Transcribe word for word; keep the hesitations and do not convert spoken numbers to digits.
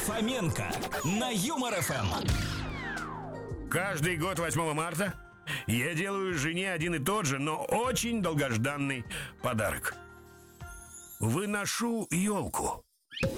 Фоменко на Юмор эф эм. Каждый год восьмого марта я делаю жене один и тот же, но очень долгожданный подарок. Выношу елку.